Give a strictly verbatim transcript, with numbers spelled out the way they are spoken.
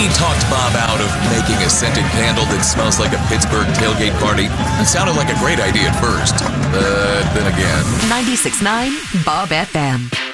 We talked Bob out of making a scented candle that smells like a Pittsburgh tailgate party. It sounded like a great idea at first, but then again. ninety-six point nine Bob F M.